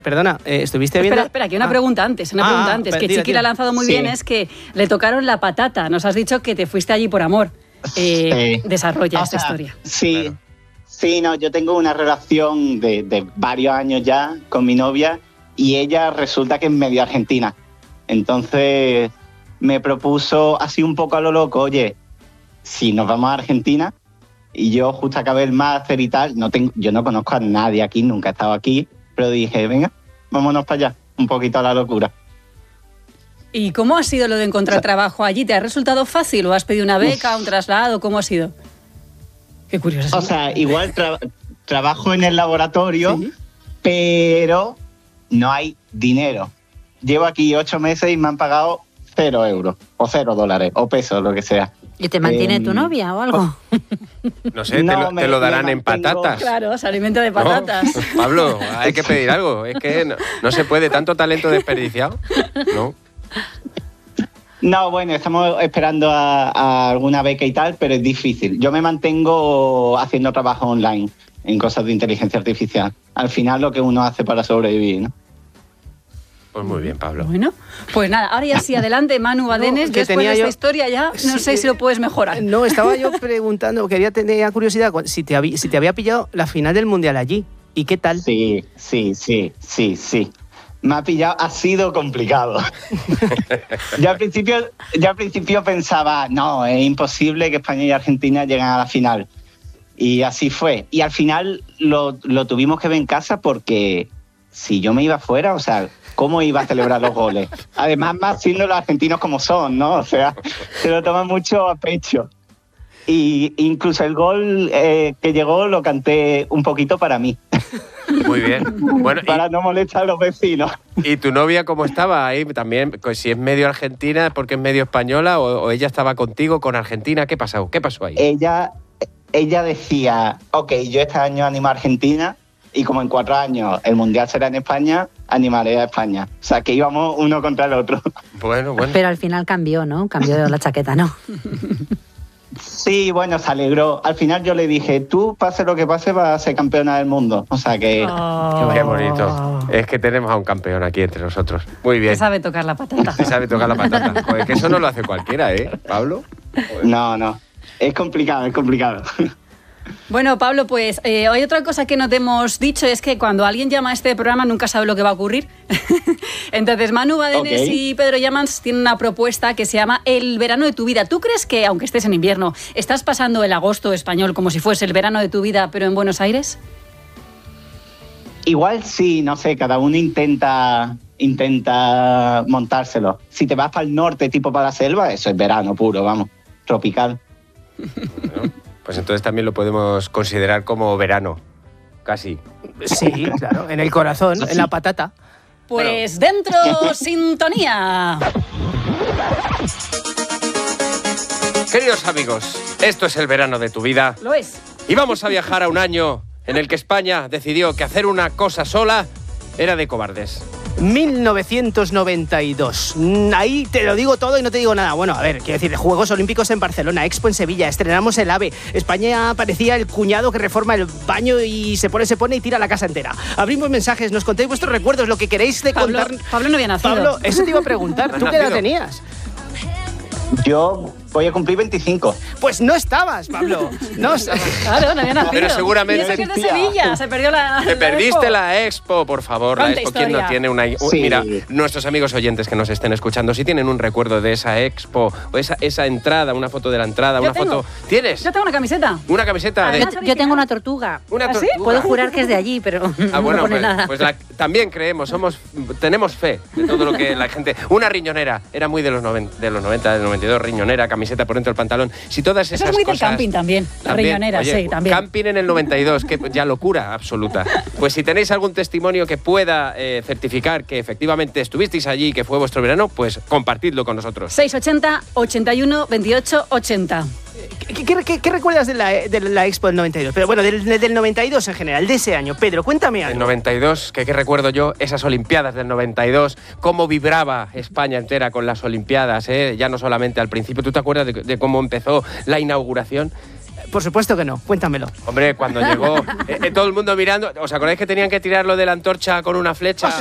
Perdona, ¿estuviste viendo? Espera, que una pregunta antes. Que Chiqui la ha lanzado muy bien, es que le tocaron la patata. Nos has dicho que te fuiste allí por amor. Desarrolla esta historia. Sí, no, yo tengo una relación de varios años ya con mi novia y ella resulta que es medio argentina. Entonces me propuso así un poco a lo loco, oye, si nos vamos a Argentina, y yo justo acabé el máster y tal, yo no conozco a nadie aquí, nunca he estado aquí, pero dije, venga, vámonos para allá, un poquito a la locura. ¿Y cómo ha sido lo de encontrar trabajo allí? ¿Te ha resultado fácil o has pedido una beca, un traslado? ¿Cómo ha sido? Qué curioso. O sea, igual trabajo en el laboratorio, ¿sí? Pero no hay dinero. Llevo aquí 8 meses y me han pagado 0 euros, o $0, o pesos, lo que sea. ¿Y te mantiene tu novia o algo? No sé, te lo darán en patatas. Claro, se alimenta de patatas. No. Pablo, hay que pedir algo. Es que no se puede, tanto talento desperdiciado. No, bueno, estamos esperando a alguna beca y tal, pero es difícil. Yo me mantengo haciendo trabajo online en cosas de inteligencia artificial. Al final lo que uno hace para sobrevivir, ¿no? Pues muy bien, Pablo. Bueno, pues nada, ahora ya sí, adelante, Manu Badenes. Después de esta historia ya no sé si lo puedes mejorar. No, estaba yo preguntando, tenía curiosidad si te había pillado la final del Mundial allí. ¿Y qué tal? Sí. Me ha pillado, ha sido complicado. Yo al principio pensaba, no, es imposible que España y Argentina lleguen a la final. Y así fue. Y al final lo tuvimos que ver en casa porque si yo me iba fuera, o sea, ¿cómo iba a celebrar los goles? Además, más siendo los argentinos como son, ¿no? O sea, se lo toman mucho a pecho. Y incluso el gol que llegó lo canté un poquito para mí. Muy bien. Bueno, para no molestar a los vecinos. ¿Y tu novia cómo estaba ahí también? Pues si es medio argentina, porque es medio española, o ella estaba contigo con Argentina, ¿qué pasó? ¿Qué pasó ahí? Ella decía, ok, yo este año animo a Argentina y como en 4 años el Mundial será en España, animaré a España. O sea, que íbamos uno contra el otro. Bueno. Pero al final cambió, ¿no? Cambió la chaqueta, ¿no? Sí, bueno, se alegró. Al final yo le dije, tú, pase lo que pase, vas a ser campeona del mundo. O sea que... Qué bonito. Es que tenemos a un campeón aquí entre nosotros. Muy bien. Que sabe tocar la patata. Que sabe tocar la patata. Joder, que eso no lo hace cualquiera, ¿eh, Pablo? Joder. No. Es complicado. Bueno, Pablo, pues hay otra cosa que no te hemos dicho, es que cuando alguien llama a este programa nunca sabe lo que va a ocurrir. Entonces, Manu Badenes y Pedro Llamans tienen una propuesta que se llama El verano de tu vida. ¿Tú crees que, aunque estés en invierno, estás pasando el agosto español como si fuese el verano de tu vida, pero en Buenos Aires? Igual sí, no sé, cada uno intenta montárselo. Si te vas para el norte, tipo para la selva, eso es verano puro, vamos, tropical. Bueno, pues entonces también lo podemos considerar como verano, casi. Sí, claro, en el corazón, en la patata. Pues bueno. Dentro sintonía. Queridos amigos, esto es el verano de tu vida. Lo es. Y vamos a viajar a un año en el que España decidió que hacer una cosa sola era de cobardes. 1992. Ahí te lo digo todo y no te digo nada. Bueno, a ver, quiero decir, Juegos Olímpicos en Barcelona, Expo en Sevilla, estrenamos el AVE. España parecía el cuñado que reforma el baño y se pone y tira la casa entera. Abrimos mensajes, nos contéis vuestros recuerdos, lo que queréis de contar. Pablo no había nacido. Pablo, eso te iba a preguntar. ¿Tú qué edad tenías? Yo voy a cumplir 25. Pues no estabas, Pablo. No estabas. Claro, no había nacido. Pero seguramente... Y eso que es de Sevilla, se perdió la... Te perdiste la Expo, por favor. ¿Cuánta la Expo, historia? ¿quién no tiene una...? Sí. Mira, nuestros amigos oyentes que nos estén escuchando, si tienen un recuerdo de esa Expo, o esa entrada, una foto de la entrada, foto... ¿Tienes? Yo tengo una camiseta. ¿Una camiseta? Yo tengo una tortuga. ¿Una ¿Ah, sí? tortuga? Puedo jurar que es de allí, pero Bueno, no pone nada. pues también creemos, tenemos fe de todo lo que la gente... Una riñonera, era muy de los 90, del 92, riñonera, camiseta por dentro del pantalón. Si todas esas Eso es muy cosas, de camping también, la riñonera, oye, sí, también. Camping en el 92, que ya locura absoluta. Pues si tenéis algún testimonio que pueda certificar que efectivamente estuvisteis allí y que fue vuestro verano, pues compartidlo con nosotros. 680 81 28 80. ¿Qué recuerdas de la Expo del 92? Pero bueno, del 92 en general, de ese año. Pedro, cuéntame algo. El 92, ¿qué recuerdo yo? Esas Olimpiadas del 92, cómo vibraba España entera con las Olimpiadas, ya no solamente al principio. ¿Tú te acuerdas de cómo empezó la inauguración? Por supuesto que no, cuéntamelo. Hombre, cuando llegó todo el mundo mirando, ¿os acordáis que tenían que tirarlo de la antorcha con una flecha?